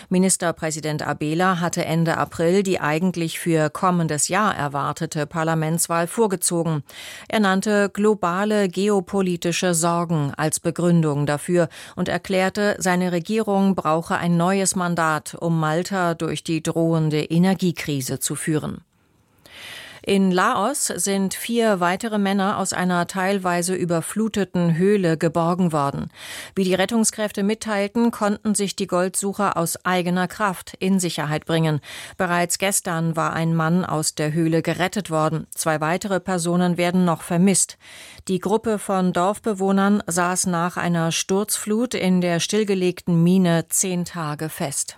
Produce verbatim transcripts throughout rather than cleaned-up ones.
Ministerpräsident Abela hatte Ende April die eigentlich für kommendes Jahr erwartete Parlamentswahl vorgezogen. Er nannte globale geopolitische Sorgen als Begründung dafür und erklärte, seine Regierung brauche ein neues Mandat, um Malta durch die drohende Energiekrise zu führen. In Laos sind vier weitere Männer aus einer teilweise überfluteten Höhle geborgen worden. Wie die Rettungskräfte mitteilten, konnten sich die Goldsucher aus eigener Kraft in Sicherheit bringen. Bereits gestern war ein Mann aus der Höhle gerettet worden. Zwei weitere Personen werden noch vermisst. Die Gruppe von Dorfbewohnern saß nach einer Sturzflut in der stillgelegten Mine zehn Tage fest.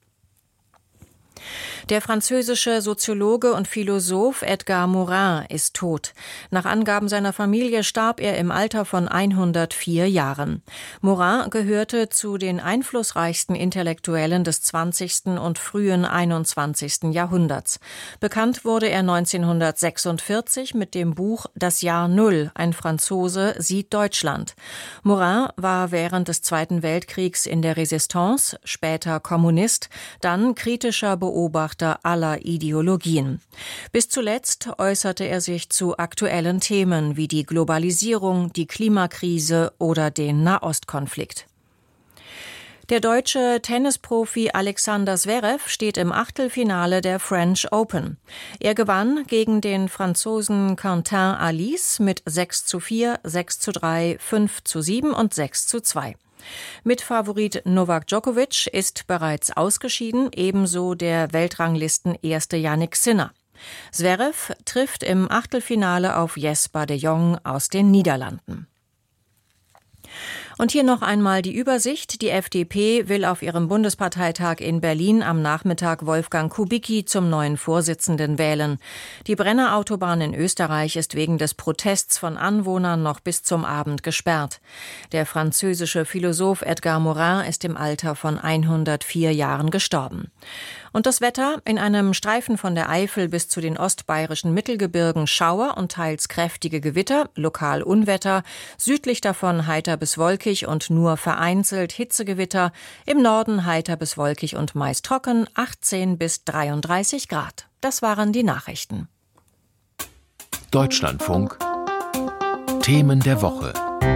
Der französische Soziologe und Philosoph Edgar Morin ist tot. Nach Angaben seiner Familie starb er im Alter von hundertvier Jahren. Morin gehörte zu den einflussreichsten Intellektuellen des zwanzigsten und frühen einundzwanzigsten Jahrhunderts. Bekannt wurde er neunzehnhundertsechsundvierzig mit dem Buch Das Jahr Null, ein Franzose sieht Deutschland. Morin war während des Zweiten Weltkriegs in der Resistance, später Kommunist, dann kritischer Beobachter aller Ideologien. Bis zuletzt äußerte er sich zu aktuellen Themen wie die Globalisierung, die Klimakrise oder den Nahostkonflikt. Der deutsche Tennisprofi Alexander Zverev steht im Achtelfinale der French Open. Er gewann gegen den Franzosen Quentin Halys mit sechs zu vier, sechs zu drei, fünf zu sieben und sechs zu zwei. Mitfavorit Novak Djokovic ist bereits ausgeschieden, ebenso der Weltranglisten-Erste Jannik Sinner. Zverev trifft im Achtelfinale auf Jesper de Jong aus den Niederlanden. Und hier noch einmal die Übersicht. Die F D P will auf ihrem Bundesparteitag in Berlin am Nachmittag Wolfgang Kubicki zum neuen Vorsitzenden wählen. Die Brennerautobahn in Österreich ist wegen des Protests von Anwohnern noch bis zum Abend gesperrt. Der französische Philosoph Edgar Morin ist im Alter von hundertvier Jahren gestorben. Und das Wetter: in einem Streifen von der Eifel bis zu den ostbayerischen Mittelgebirgen Schauer und teils kräftige Gewitter, lokal Unwetter, südlich davon heiter bis wolkig und nur vereinzelt Hitzegewitter, im Norden heiter bis wolkig und meist trocken, achtzehn bis dreiunddreißig Grad. Das waren die Nachrichten. Deutschlandfunk Themen der Woche.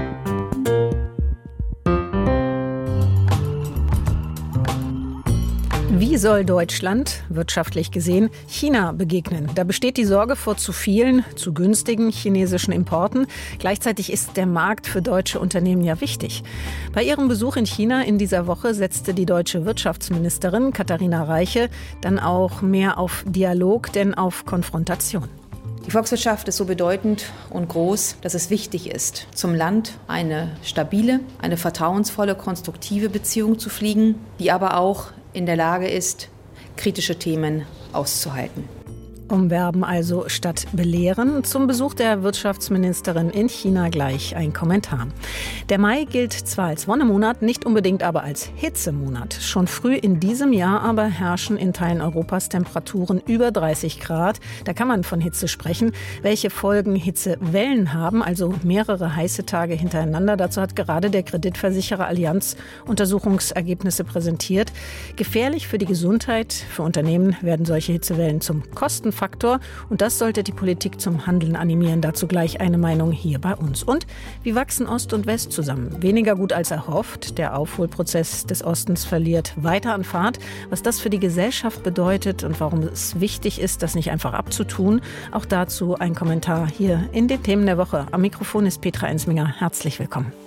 Wie soll Deutschland, wirtschaftlich gesehen, China begegnen? Da besteht die Sorge vor zu vielen, zu günstigen chinesischen Importen. Gleichzeitig ist der Markt für deutsche Unternehmen ja wichtig. Bei ihrem Besuch in China in dieser Woche setzte die deutsche Wirtschaftsministerin Katharina Reiche dann auch mehr auf Dialog, denn auf Konfrontation. Die Volkswirtschaft ist so bedeutend und groß, dass es wichtig ist, zum Land eine stabile, eine vertrauensvolle, konstruktive Beziehung zu pflegen, die aber auch in der Lage ist, kritische Themen auszuhalten. Umwerben also statt belehren. Zum Besuch der Wirtschaftsministerin in China gleich ein Kommentar. Der Mai gilt zwar als Wonnemonat, nicht unbedingt aber als Hitzemonat. Schon früh in diesem Jahr aber herrschen in Teilen Europas Temperaturen über dreißig Grad. Da kann man von Hitze sprechen. Welche Folgen Hitzewellen haben, also mehrere heiße Tage hintereinander, dazu hat gerade der Kreditversicherer Allianz Untersuchungsergebnisse präsentiert. Gefährlich für die Gesundheit, für Unternehmen werden solche Hitzewellen zum Kostenfaktor. Und das sollte die Politik zum Handeln animieren. Dazu gleich eine Meinung hier bei uns. Und wie wachsen Ost und West zusammen? Weniger gut als erhofft. Der Aufholprozess des Ostens verliert weiter an Fahrt. Was das für die Gesellschaft bedeutet und warum es wichtig ist, das nicht einfach abzutun. Auch dazu ein Kommentar hier in den Themen der Woche. Am Mikrofon ist Petra Ensminger. Herzlich willkommen.